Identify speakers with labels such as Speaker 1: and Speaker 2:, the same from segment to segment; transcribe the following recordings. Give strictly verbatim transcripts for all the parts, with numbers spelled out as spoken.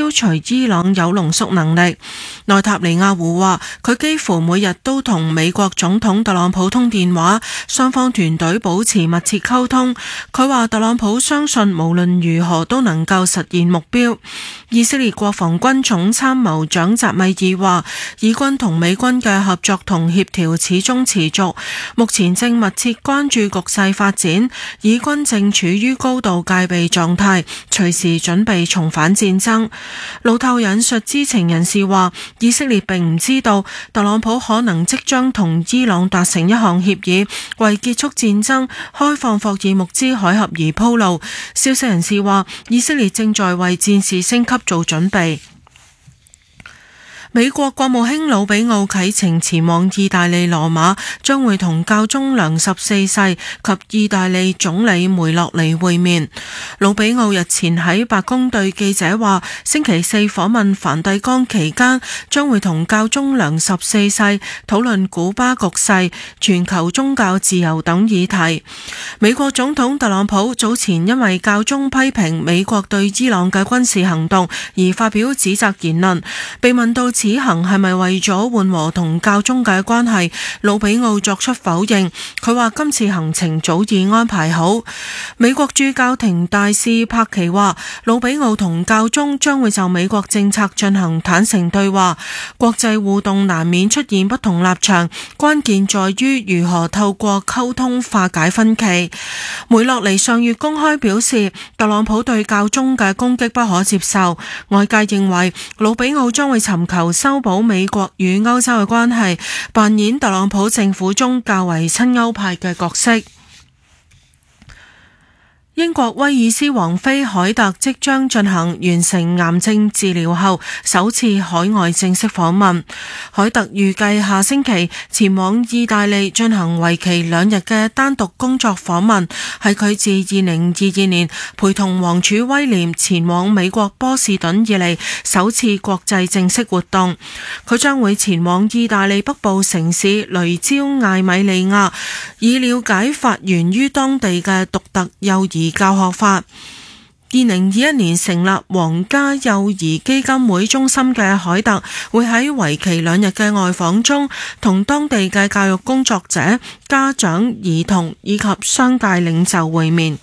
Speaker 1: 消除伊朗鈾濃縮能力。內塔尼亞胡話，佢幾乎每日都同美國總統特朗普通電話，雙方團隊保持密切溝通。佢話特朗普相信無論如何都能夠實現目標。以色列國防軍總參謀長扎米爾話，以軍同美軍嘅合作同協調始終持續，目前正密切關注局勢發展，以軍正處於高度戒備狀態，隨時準備重返戰爭。路透引述知情人士話，以色列並唔知道特朗普可能即將同伊朗達成一項協議，為結束戰爭、開放霍爾木茲海峽而鋪路。消息人士話，以色列正在為戰事升級做準備。美國國務卿魯比奧啟程前往意大利羅馬，將會同教宗良十四世及意大利總理梅洛尼會面。魯比奧日前喺白宮對記者話，星期四訪問梵蒂岡期間，將會同教宗良十四世討論古巴局勢、全球宗教自由等議題。美國總統特朗普早前因為教宗批評美國對伊朗嘅軍事行動而發表指責言論，被問到此行係咪為咗緩和同教宗嘅關係，魯比奧作出否認。佢話今次行程早已安排好。美國駐教廷大使帕奇話，魯比奧同教宗將會就美國政策進行坦誠對話。國際互動難免出現不同立場，關鍵在於如何透過溝通化解分歧。梅洛尼上月公開表示，特朗普對教宗嘅攻擊不可接受。外界認為魯比奧將會尋求修補美國與歐洲嘅關係，扮演特朗普政府中較為親歐派嘅角色。英國威爾斯王妃凱特即將進行完成癌症治療後首次海外正式訪問。凱特預計下星期前往意大利進行為期兩日嘅單獨工作訪問，係佢自二零二二年陪同王儲威廉前往美國波士頓以嚟首次國際正式活動。佢將會前往意大利北部城市雷焦艾米利亞，以了解發源於當地嘅獨特幼兒教學法。二零二一年成立皇家幼兒基金會中心嘅凱特會喺為期兩日嘅外訪中同當地嘅教育工作者、家長、兒童以及商界領袖會面。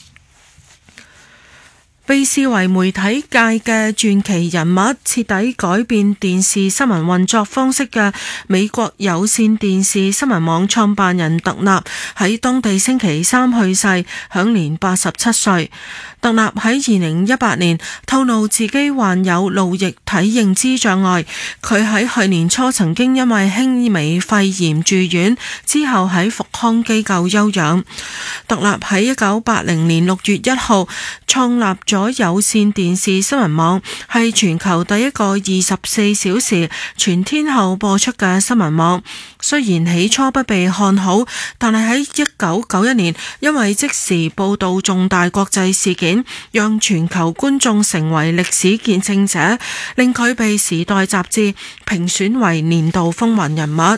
Speaker 1: 被視為媒體界嘅傳奇人物，徹底改變電視新聞運作方式嘅美國有線電視新聞網創辦人特納喺當地星期三去世，享年八十七歲。特納喺二零一八年透露自己患有腦液體認知障礙，佢喺去年初曾經因為輕微肺炎住院，之後喺復康機構休養。特納喺一九八零年六月一號創立咗有線電視新聞網，係全球第一個二十四小時全天候播出嘅新聞網。雖然起初不被看好，但係喺一九九一年因為即時報道重大國際事件，讓全球觀眾成為歷史見證者，令佢被《時代》雜誌評選為年度風雲人物。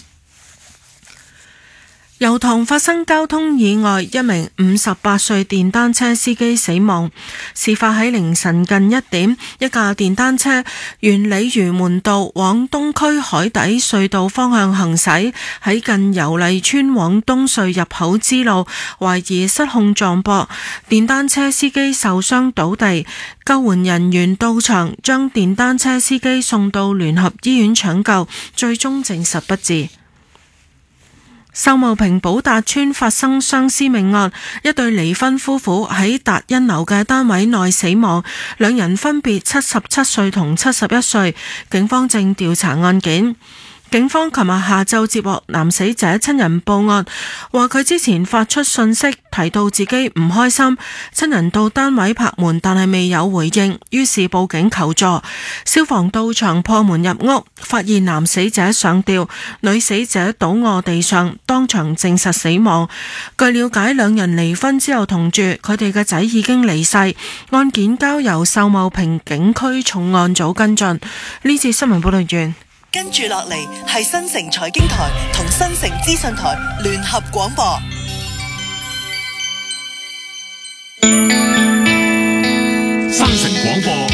Speaker 1: 油塘發生交通意外，一名五十八歲電單車司機死亡。事發喺凌晨近一點，一架電單車沿鯉魚門道往東區海底隧道方向行駛，喺近油麗村往東隧入口之路，懷疑失控撞壆，電單車司機受傷倒地，救援人員到場將電單車司機送到聯合醫院搶救，最終證實不治。秀茂坪寶達邨發生雙屍命案，一對離婚夫婦喺達欣樓嘅單位內死亡，兩人分別七十七歲同七十一歲，警方正調查案件。警方琴日下晝接獲男死者親人報案，話佢之前發出信息提到自己唔開心，親人到單位拍門但係未有回應，於是報警求助。消防到場破門入屋，發現男死者上吊，女死者倒卧地上，當場證實死亡。據了解，兩人離婚之後同住，佢哋嘅仔已經離世。案件交由秀茂坪警區重案組跟進。呢節新聞報道完。
Speaker 2: 跟住落嚟係新城財經台同新城資訊台聯合廣播。
Speaker 3: 新城廣播